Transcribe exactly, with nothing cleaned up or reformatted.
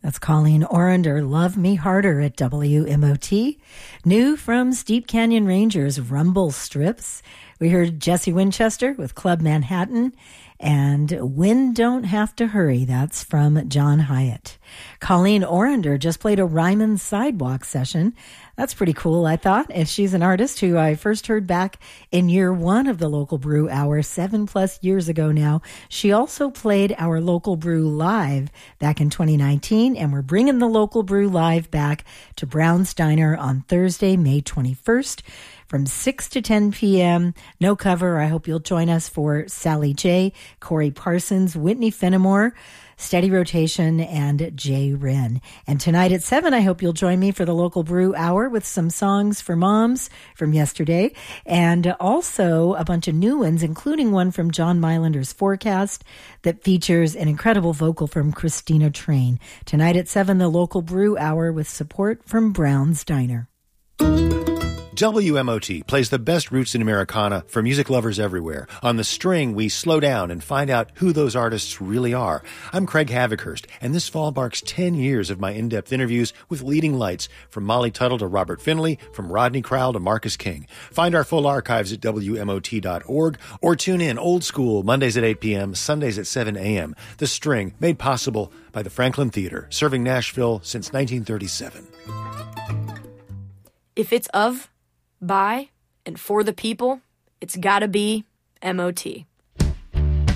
That's Colleen Orander, Love Me Harder at W M O T. New from Steep Canyon Rangers, Rumble Strips. We heard Jesse Winchester with Club Manhattan and Wind Don't Have to Hurry. That's from John Hyatt. Colleen Orander just played a Ryman Sidewalk session. That's pretty cool, I thought. And she's an artist who I first heard back in year one of the Local Brew Hour, seven plus years ago now. She also played our Local Brew Live back in twenty nineteen, and we're bringing the Local Brew Live back to Brown's Diner on Thursday, May twenty-first. From six to ten p.m. No cover. I hope you'll join us for Sally J, Corey Parsons, Whitney Fenimore, Steady Rotation, and Jay Wren. And tonight at seven, I hope you'll join me for the Local Brew Hour with some songs for moms from yesterday, and also a bunch of new ones, including one from John Mylander's Forecast that features an incredible vocal from Christina Train. Tonight at seven, the Local Brew Hour with support from Brown's Diner. W M O T plays the best roots in Americana for music lovers everywhere. On The String, we slow down and find out who those artists really are. I'm Craig Havikhurst, and this fall marks ten years of my in-depth interviews with leading lights, from Molly Tuttle to Robert Finley, from Rodney Crowell to Marcus King. Find our full archives at W M O T dot org, or tune in old school Mondays at eight p.m., Sundays at seven a.m. The String, made possible by the Franklin Theater, serving Nashville since nineteen thirty-seven. If it's of, by, and for the people, it's gotta be M O T.